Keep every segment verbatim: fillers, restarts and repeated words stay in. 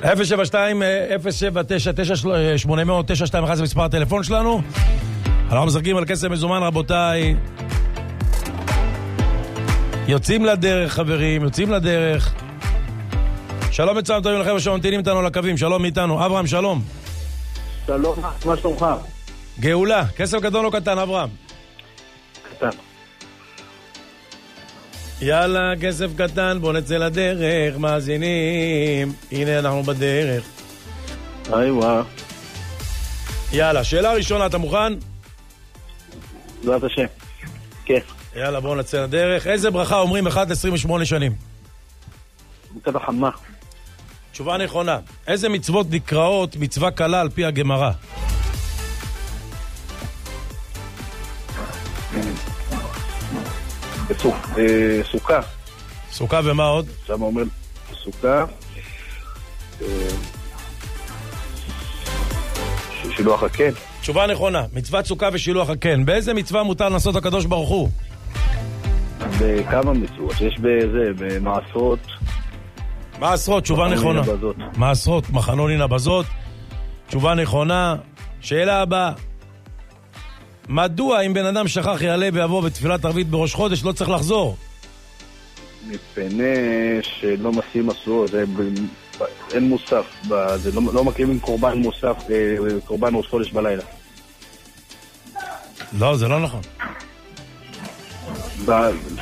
אפס שבע שתיים אפס שבע תשע תשע שמונה אפס אפס תשע שתיים אחת זה מספר הטלפון שלנו. אנחנו משחקים על כסף מזומן, רבותיי. יוצאים לדרך, חברים, יוצאים לדרך. שלום וצהריים טובים לכם שממתינים איתנו לקווים. שלום איתנו, אברהם, שלום. שלום, מה שלומך? גאולה, כסף גדול או קטן, אברהם? קטן. יאללה, כסף קטן, בוא נצא לדרך, מאזינים. הנה אנחנו בדרך. היי וואו. יאללה, שאלה ראשונה, אתה מוכן? בעזרת השם. כן. יאללה, בואו נצא לדרך. איזה ברכה אומרים אחת עשרים ושמונה שנים? מצב החמה. תשובה נכונה. איזה מצוות נקראות מצווה קלה על פי הגמרא? סוכה. סוכה ומה עוד? שם אומר סוכה. שילוח הקן. תשובה נכונה. מצוות סוכה ושילוח הקן. באיזה מצווה מותר לנסות הקדוש ברוך הוא? בכמה מצוות. יש בזה, במעשרות. מעשרות, תשובה נכונה. מעשרות, מחנונים הבזות. תשובה נכונה. שאלה הבאה. מדוע אם בן אדם שכח יעלה ויבוא בתפילת ערבית בראש חודש לא צריך לחזור? מפני שלא מסיעים אסור, אין מוסף, זה לא, לא מקריבים קורבן מוסף, קורבן ראש חודש בלילה. לא, זה לא נכון. ב...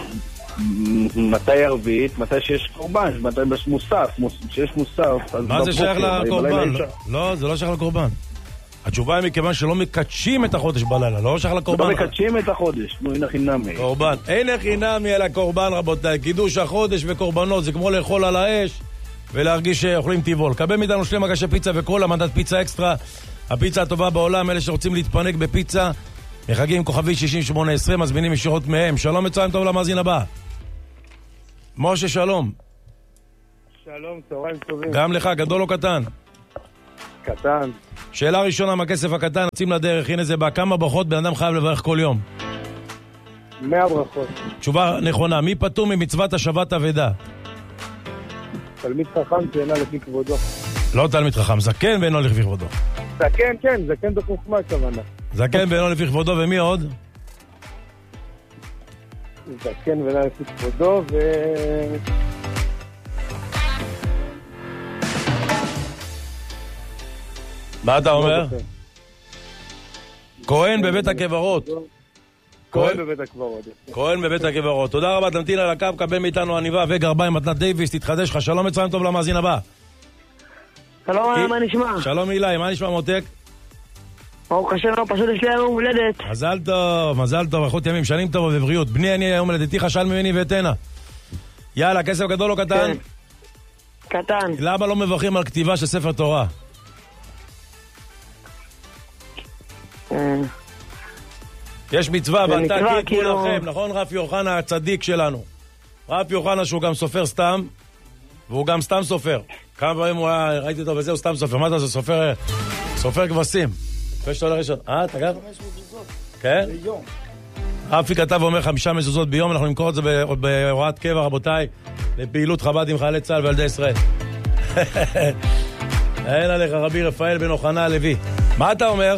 מתי ערבית? מתי שיש קורבן? מתי יש מוסף? שיש מוסף. מה זה שייך לקורבן? לא, לא, זה לא שייך לקורבן. התשובה היא מכיוון שלא מקדשים את החודש בלילה, לא שייך לקורבן. לא מקדשים את החודש, נו, אין חינמי. קורבן, אין חינמי אלא קורבן, רבותיי. קידוש החודש וקורבנות, זה כמו לאכול על האש ולהרגיש שאוכלים טבעול. קבל מאיתנו שני מגשי פיצה וכל המדד פיצה אקסטרה, הפיצה הטובה בעולם. אלה שרוצים להתפנק בפיצה מחגים עם כוכבי שישים שמונה עשרה, מזמינים ישירות מהם. שלום וצהריים טוב למאזין הבא. משה, שלום. שלום, צהריים טובים. גם לך, גדול או קטן? קטן. שאלה ראשונה מהכסף הקטן, יוצאים לדרך. הנה זה בא, כמה ברכות בן אדם חייב לברך כל יום? מאה ברכות. תשובה נכונה. מי פטור ממצוות השבת אבדה? תלמיד חכם שאינה לפי כבודו. לא תלמיד חכם, זקן ואינו לפי כבודו. זקן, כן, זקן בחוכמה כוונה. זקן ואינו לפי כבודו, ומי עוד? זקן ואינו לפי כבודו, ו... מה אתה אומר? כהן בבית הקברות. כהן בבית הקברות. כהן בבית הקברות. תודה רבה, תמתין על הקו, קבל מאיתנו עניבה וגרביים מתנת דייביס, תתחדש לך. שלום וצהריים טוב למאזין הבא. שלום, מה נשמע? שלום אילי, מה נשמע מותק? ברוך השם, פשוט יש לי היום הולדת. מזל טוב, מזל טוב, איכות ימים, שנים טוב ובריאות. בני אני היום הולדתי, חשל ממני ואתנה. יאללה, כסף גדול או קטן? קטן. למה לא מברכים על כתיבה של ספר תורה? יש מצווה, ואתה כאילו לכם, נכון? רפי יוחנה הצדיק שלנו. רפי יוחנה שהוא גם סופר סתם, והוא גם סתם סופר. כמה פעמים הוא היה, ראיתי אותו וזה, הוא סתם סופר. מה אתה זה? סופר, סופר כבשים. לפני שאתה הולך ראשון. אה, אתה גר? חמש מזוזות. כן? ביום. רפי כתב ואומר חמישה מזוזות ביום, אנחנו נמכור את זה בהוראת קבע, רבותיי, לפעילות חב"ד עם חיילי צה"ל וילדי ישראל. אין עליך רבי רפאל בן אוחנה הלוי. מה אתה אומר?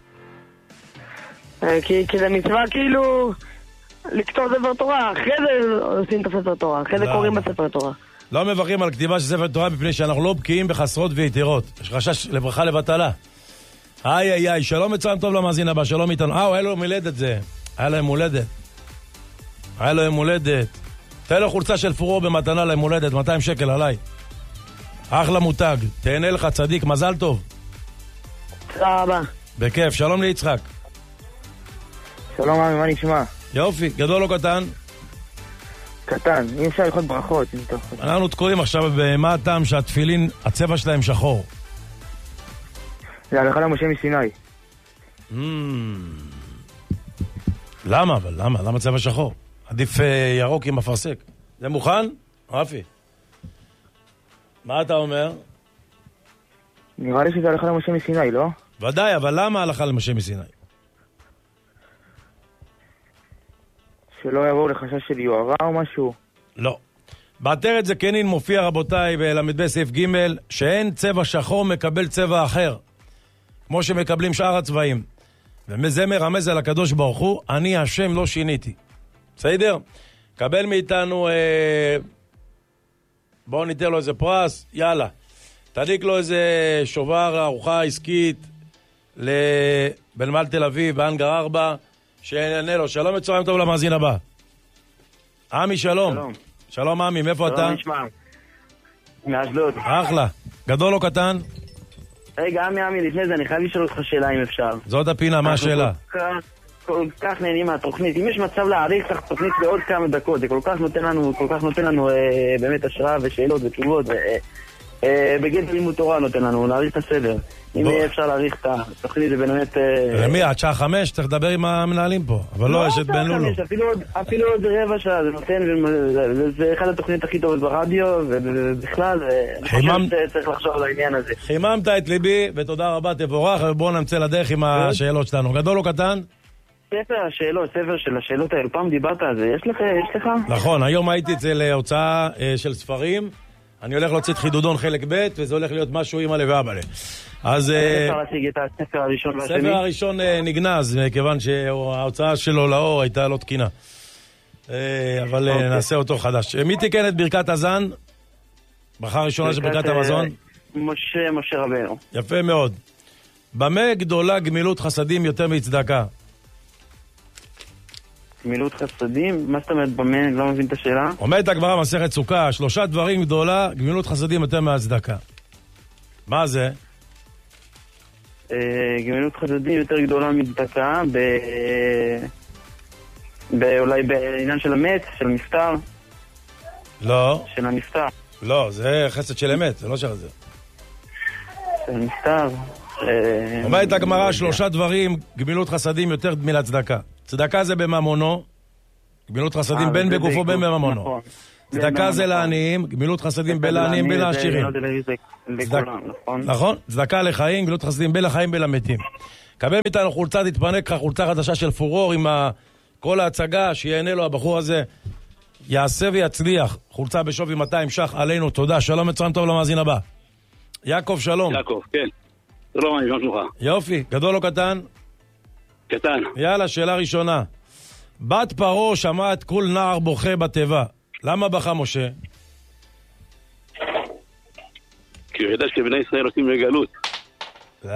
כי זה מצווה כאילו לכתוב ספר תורה, אחרי זה עושים את הספר תורה, אחרי זה קוראים בספר תורה. לא מברכים על כתיבה של ספר תורה מפני שאנחנו לא בקיאים בחסרות ויתירות. יש חשש לברכה לבטלה. איי איי איי, שלום וצהריים טוב למאזין הבא, שלום איתנו. אה, היה לו יום הולדת זה. היה לו יום הולדת. היה לו יום הולדת. תן לו חולצה של פורור במתנה ליום הולדת, מאתיים שקל עליי. אחלה מותג. תהנה לך צדיק, מזל טוב. תודה רבה. בכיף, שלום ליצחק. שלום, מה נשמע? יופי, גדול או קטן? קטן, אי אפשר ללכות ברכות. אנחנו תקועים עכשיו במה הטעם שהתפילין, הצבע שלהם שחור. זה הלכה למשה מסיני. למה אבל? למה? למה צבע שחור? עדיף ירוק עם אפרסק. זה מוכן? רפי. מה אתה אומר? נראה לי שזה הלכה למשה מסיני, לא? ודאי, אבל למה הלכה למשה מסיני? שלא יבואו לחשש של יוהרה או משהו? לא. בעטרת זקנין מופיע, רבותיי, בלמד ב' סעיף ג', שאין צבע שחור מקבל צבע אחר, כמו שמקבלים שאר הצבעים. וזה מרמז על הקדוש ברוך הוא, אני השם לא שיניתי. בסדר? קבל מאיתנו, אה, בואו ניתן לו איזה פרס, יאללה. תדיק לו איזה שובר ארוחה עסקית לבנמל תל אביב, באנגר ארבע, שיענה לו. שלום וצהריים טוב למאזין הבא. עמי, שלום. שלום. שלום עמי, מאיפה אתה? שלום נשמע. מאשדוד. אחלה. גדול או קטן? רגע, עמי, עמי, לפני זה אני חייב לשאול אותך שאלה אם אפשר. זאת הפינה, מה השאלה? כל כך, כל כך נהנים מהתוכנית. אם יש מצב להאריך לך תוכנית בעוד כמה דקות, זה כל כך נותן לנו, כל כך נותן לנו אה, באמת השראה ושאלות ותשובות. אה, אה, בגלל לימוד תורה נותן לנו, להאריך את הסדר. אם יהיה אפשר להאריך את התוכנית, זה באמת... למי? עד שעה חמש? צריך לדבר עם המנהלים פה. אבל לא, יש את בן לולו. אפילו עוד רבע שעה, זה נותן, זה אחד התוכנית הכי טובות ברדיו, ובכלל, אני חושב שצריך לחשוב על העניין הזה. חיממת את ליבי, ותודה רבה, תבורך, ובואו נמצא לדרך עם השאלות שלנו. גדול או קטן? ספר השאלות, ספר של השאלות האלה, פעם דיברת על זה, יש לך? יש לך? נכון, היום הייתי אצל הוצאה של ספרים, אני הולך להוציא את חידודון חלק ב', וזה הולך להיות משהו עם הלב ואבא. אז... אפשר להציג את הספר הראשון והשני? הספר הראשון נגנז, כיוון שההוצאה שלו לאור הייתה לא תקינה. אבל נעשה אותו חדש. מי תיקן את ברכת הזן? ברכה ראשונה של ברכת המזון? משה, משה רבנו. יפה מאוד. במה גדולה גמילות חסדים יותר מצדקה? גמילות חסדים? מה זאת אומרת במה? אני לא מבין את השאלה. אומרת הגמרא במסכת סוכה, שלושה דברים גדולה, גמילות חסדים יותר מהצדקה. מה זה? גמילות חסדים יותר גדולה מצדקה, אולי בעניין של המת, של המפטר. לא. של המפטר. לא, זה חסד של אמת, זה לא של זה. של המפטר. אומרת הגמרא, שלושה דברים, גמילות חסדים יותר מהצדקה. צדקה זה בממונו, גמילות חסדים בין בגופו בין בממונו. צדקה זה לעניים, גמילות חסדים בין לעניים בין לעשירים. נכון? צדקה לחיים, גמילות חסדים בין לחיים בין למתים. קבל מאיתנו חולצה, תתפנק לך חולצה חדשה של פורור עם כל ההצגה, שיהנה לו הבחור הזה, יעשה ויצליח. חולצה בשווי מאתיים ש"ח עלינו, תודה. שלום וצהריים טוב למאזין הבא. יעקב, שלום. יעקב, כן. שלום, אני גם שלומך. יופי, גדול או קטן? קטן. יאללה, שאלה ראשונה. בת פרעה שמעת כל נער בוכה בתיבה. למה בכה משה? כי הוא ידע שבני ישראל עושים לגלות. לא.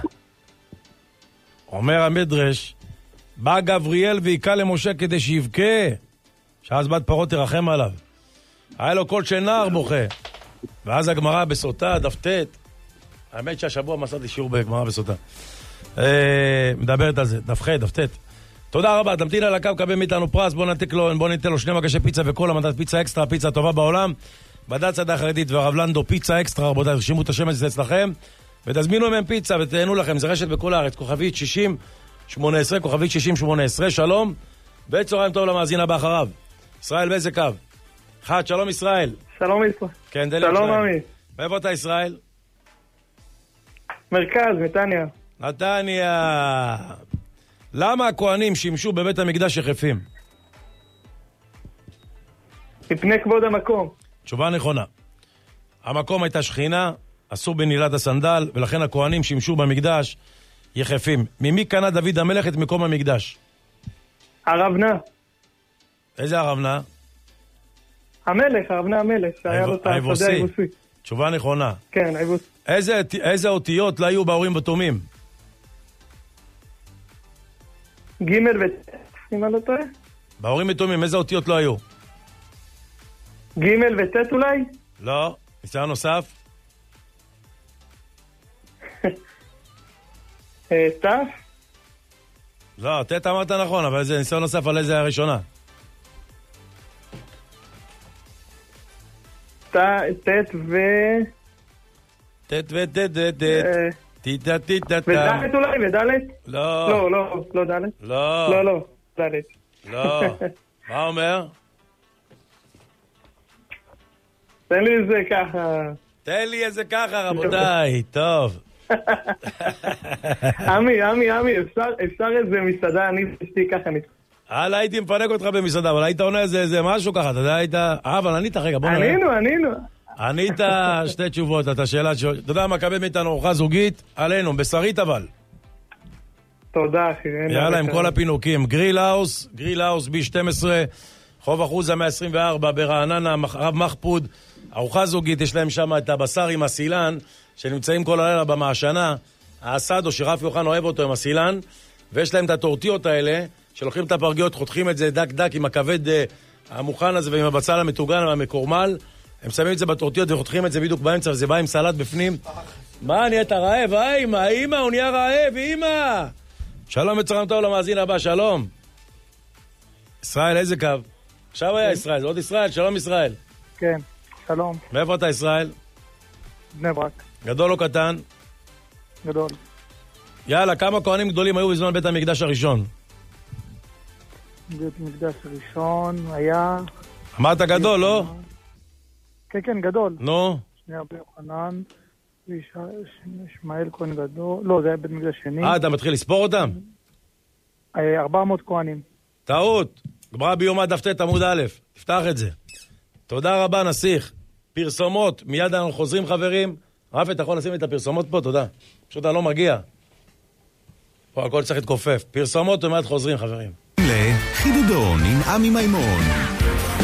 אומר המדרש, בא גבריאל ויקה למשה כדי שיבכה, שאז בת פרעה תרחם עליו. היה לו קול של נער בוכה. ואז הגמרא בסוטה, דף ט', האמת שהשבוע מסעתי שיעור בגמרא בסוטה. מדברת על זה, דף ח', דף ט'. תודה רבה, תמתין על הקו, קבל מאיתנו פרס, בוא ניתן לו, בוא ניתן לו שני מגשי פיצה וכל המדד פיצה אקסטרה, פיצה הטובה בעולם. בדת צדה חרדית והרב לנדו, פיצה אקסטרה, רבותיי, תרשימו את השם הזה אצלכם, ותזמינו מהם פיצה ותהנו לכם, זה רשת בכל הארץ, כוכבית שישים שמונה עשרה, כוכבית שישים שמונה עשרה, שלום, וצהריים טוב למאזין הבא אחריו. ישראל באיזה קו? אחד, שלום ישראל. שלום ישראל. כן, שלום עמי. מאיפה אתה ישראל? מרכז, נתניה. נתניה. למה הכהנים שימשו בבית המקדש יחפים? מפני כבוד המקום. תשובה נכונה. המקום הייתה שכינה, אסור בנעילת הסנדל, ולכן הכהנים שימשו במקדש יחפים. ממי קנה דוד המלך את מקום המקדש? הרב נא. איזה הרב נא? המלך, הרב נא המלך, שהיה לו את השדה היבוסי. תשובה נכונה. כן, היבוסי. איזה, איזה אותיות לא היו באורים ותומים? ג' וט', אם אני לא טועה. באורים ותומים, איזה אותיות לא היו? ג' וט' אולי? לא. ניסיון נוסף? ת'? לא, ט' אמרת נכון, אבל זה ניסיון נוסף על איזה הראשונה. ט' ו... ט' ו... ט' ו... ט' טיטה טיטה טה. ודלת אולי? ודלת? לא. לא, לא, לא דלת. לא. לא, לא, דלת. לא. מה אומר? תן לי איזה ככה. תן לי איזה ככה, רבותיי. טוב. עמי, עמי, עמי, אפשר איזה מסעדה, אני אשתי ככה. הלאה, הייתי מפנק אותך במסעדה, אבל היית עונה איזה משהו ככה, אתה יודע, היית... אה, אבל ענית, רגע, בוא נראה. ענינו, ענינו. ענית שתי תשובות, אתה שאלה... אתה יודע מה, קבל מאיתנו ארוחה זוגית? עלינו, בשרית אבל. תודה, אחי. יאללה, עם כל הפינוקים. גריל האוס, גריל האוס בי שתים עשרה, חוב אחוזה מאה עשרים וארבע, ברעננה, רב מחפוד, ארוחה זוגית, יש להם שם את הבשר עם הסילן, שנמצאים כל הלילה במעשנה, האסדו שרפי אוחנה אוהב אותו עם הסילן, ויש להם את הטורטיות האלה, שלוקחים את הפרגיות, חותכים את זה דק דק עם הכבד המוכן הזה, ועם הבצל המטוגן והמקורמל, הם שמים את זה בטורטיות וחותכים את זה בדיוק באמצע, וזה בא עם סלט בפנים. מה, נהיית רעב? אה, אמא, אמא, הוא נהיה רעב, אמא! שלום וצהריים טוב למאזין הבא, שלום. ישראל, איזה קו? עכשיו היה ישראל, זה עוד ישראל, שלום ישראל. כן, שלום. מאיפה אתה ישראל? בני ברק. גדול או קטן? גדול. יאללה, כמה כהנים גדולים היו בזמן בית המקדש הראשון? בית המקדש הראשון היה... אמרת גדול, לא? כן, כן, גדול. נו? שנייה ביוחנן, ישמעאל כהן גדול, לא, זה היה בית מקדש שני. אה, אתה מתחיל לספור אותם? ארבע מאות כהנים. טעות. גמרא ביומא דף ט' עמוד א', תפתח את זה. תודה רבה, נסיך. פרסומות, מיד אנחנו חוזרים חברים. רפי, אתה יכול לשים את הפרסומות פה? תודה. פשוט אני לא מגיע. פה הכל צריך להתכופף. פרסומות ומיד חוזרים חברים. לחידודון עם עמי מימון.